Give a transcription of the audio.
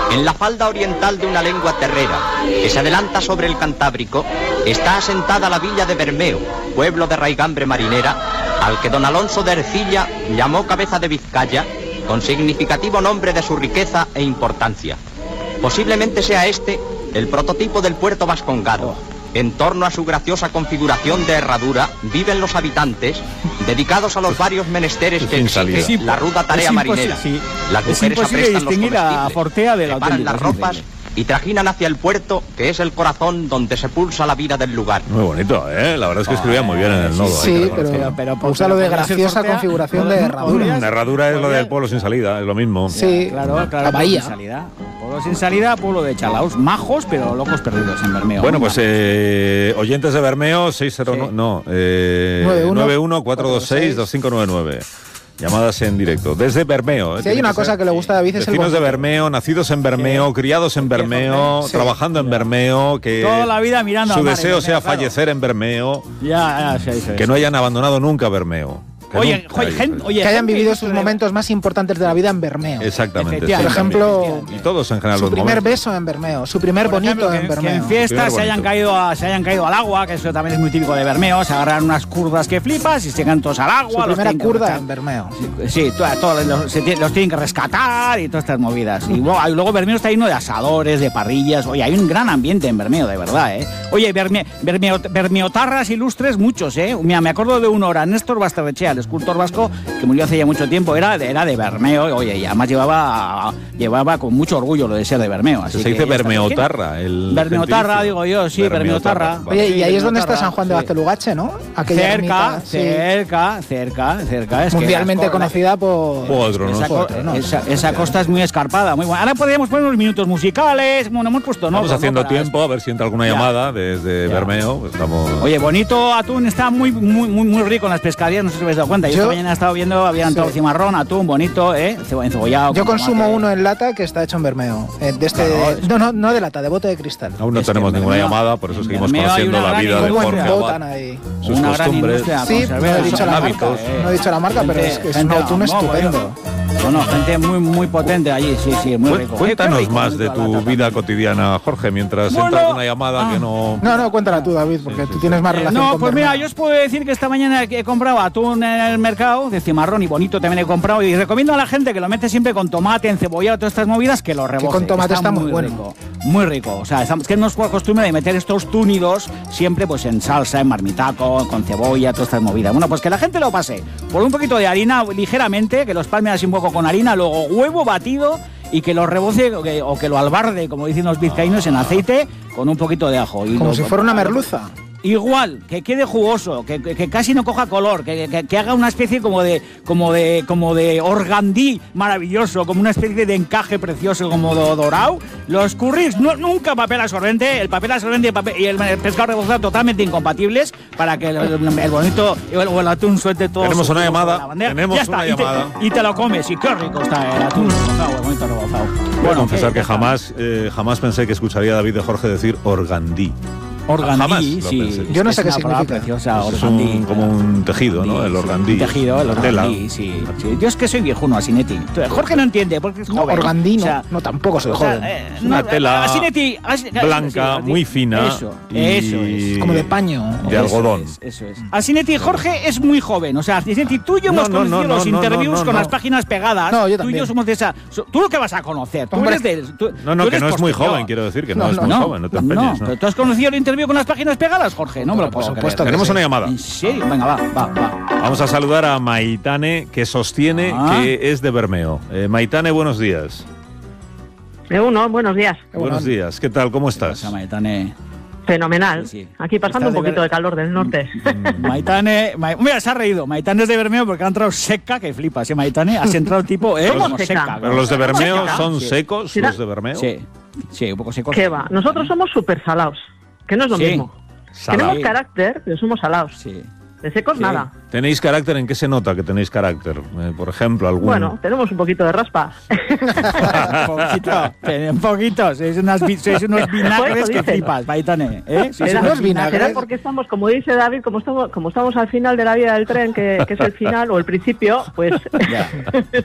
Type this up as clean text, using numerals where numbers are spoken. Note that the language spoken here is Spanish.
En la falda oriental de una lengua terrera, que se adelanta sobre el Cantábrico, está asentada la villa de Bermeo, pueblo de raigambre marinera, al que don Alonso de Ercilla llamó cabeza de Vizcaya, con significativo nombre de su riqueza e importancia. Posiblemente sea este el prototipo del puerto vascongado. En torno a su graciosa configuración de herradura viven los habitantes, dedicados a los varios menesteres que exige la ruda tarea marinera. Las mujeres aprestan los comestibles, preparan las ropas y trajinan hacia el puerto, que es el corazón donde se pulsa la vida del lugar. Muy bonito, ¿eh? La verdad es que escribía muy bien en el nodo. Sí, pero usa lo de graciosa configuración de herradura. Una herradura es lo del pueblo sin salida, es lo mismo. Sí, claro. La bahía. Pueblo sin salida, pueblo de chalaos, majos, pero locos perdidos en Bermeo. Bueno, pues oyentes de Bermeo, 91-426-2599. Llamadas en directo. Desde Bermeo. Si hay una cosa que le gusta a David es el vecinos de Bermeo, nacidos en Bermeo, criados en Bermeo, trabajando en Bermeo, que toda la vida mirando su al mar, deseo sea claro. fallecer en Bermeo, Sí. que no hayan abandonado nunca Bermeo. Oye, que hayan vivido sus momentos más importantes de la vida en Bermeo. Exactamente. Por ejemplo, y todos en general. su primer beso en Bermeo, su primer bonito en Bermeo. Que en fiestas se hayan caído al agua, que eso también es muy típico de Bermeo, se agarran unas curdas que flipas y se llegan todos al agua. Su primera curda en Bermeo. Sí, todos los tienen que rescatar y todas estas movidas. Y luego Bermeo está lleno de asadores, de parrillas. Oye, hay un gran ambiente en Bermeo, de verdad, ¿eh? Oye, bermeotarras ilustres, muchos, ¿eh? Mira, me acuerdo de uno, era Néstor Basterrechea, el escultor vasco, que murió hace ya mucho tiempo, era de Bermeo, oye, y además llevaba con mucho orgullo lo de ser de Bermeo. Así se dice bermeotarra. Bermeotarra, digo yo, sí, bermeotarra. Oye, y ahí es donde está San Juan de Bastelugache, ¿no? Cerca. Es mundialmente conocida por otro, ¿no? Esa costa es muy escarpada, muy buena. Ahora podríamos poner unos minutos musicales, bueno, hemos puesto Estamos haciendo tiempo, a ver si entra alguna llamada desde Bermeo. Oye, bonito atún, está muy rico en las pescaderías, no sé si os habéis dado cuenta. Yo esta mañana he estado viendo, había entrado cimarrón, atún, bonito, encebollado. Yo consumo uno en lata que está hecho en Bermeo. No de lata, de bote de cristal. Aún no tenemos ninguna llamada, por eso seguimos conociendo la vida de Jorge Abad, sus costumbres, sí, no he dicho la marca, pero es un atún estupendo. Bueno, gente muy potente allí, sí, muy rico. Cuéntanos más de tu vida cotidiana, Jorge, mientras entra una llamada que no... No, cuéntala tú, David, porque tú tienes más relación con pues Bermeo. mira, yo os puedo decir que esta mañana he comprado atún en el mercado, de cimarrón y bonito también he comprado, y recomiendo a la gente que lo mete siempre con tomate, encebollado, todas estas movidas, que lo reboce. Que con tomate está muy bueno. Rico, muy rico. O sea, es que nos costumbre de meter estos túnidos siempre pues en salsa, en marmitaco, con cebolla, todas estas movidas. Bueno, pues que la gente lo pase por un poquito de harina ligeramente, que los palme así un poco con harina, luego huevo batido y que lo reboce o que lo albarde, como dicen los vizcaínos, en aceite con un poquito de ajo. Como si fuera una merluza. Igual, que quede jugoso, que casi no coja color, que haga una especie como de organdí maravilloso, como una especie de encaje precioso, como dorado. Los curris, nunca papel absorbente, el papel absorbente y el pescado rebozado totalmente incompatibles para que el bonito o el atún suelte todo. Tenemos una llamada, y te lo comes, y qué rico está el atún rebozado, el bonito rebozado. Bueno, confesar que jamás pensé que escucharía a David de Jorge decir organdí. Organdí, sí. Yo no sé qué significa. Preciosa, es como un tejido, ¿no? El organdí. Un tejido, el organdí, sí. Yo es que soy viejuno, Asinetti. Jorge no entiende, porque es joven. Organdí no, tampoco soy joven. Es una tela blanca, muy fina. Eso es. Como de paño. De algodón. Eso es. Asinetti, Jorge es muy joven. O sea, Asinetti, tú y yo hemos conocido los interviews con las páginas pegadas. No, yo también. Tú y yo somos de esa. Tú lo que vas a conocer. Tú eres de. No, que no es muy joven, quiero decir, que no es muy joven. No te empeñes. Pero tú has conocido el interview con las páginas pegadas, Jorge, no me lo puedo creer. Tenemos una llamada. ¿En serio? Venga, va. Vamos a saludar a Maitane, que sostiene que es de Bermeo. Maitane, buenos días. Buenos días. Buenos días. ¿Qué tal? ¿Cómo estás? Maitane. Fenomenal. Sí. Aquí pasando un poquito de calor del norte. Maitane, mira, se ha reído. Maitane es de Bermeo porque ha entrado seca, que flipas, Maitane. Has entrado tipo, como seca. Pero los de Bermeo son secos, ¿sí? Los de Bermeo. Sí, un poco secos. ¿Qué va? Nosotros somos súper salados, que no es lo mismo. Tenemos carácter, pero somos salados. Sí. De secos nada. ¿Tenéis carácter? ¿En qué se nota que tenéis carácter? Por ejemplo, algún... Bueno, tenemos un poquito de raspa. un poquito. Sois unos vinagres que flipas, Maitane. Unos vinagres. Porque estamos, como dice David, como estamos al final de la vía del tren, que es el final o el principio, pues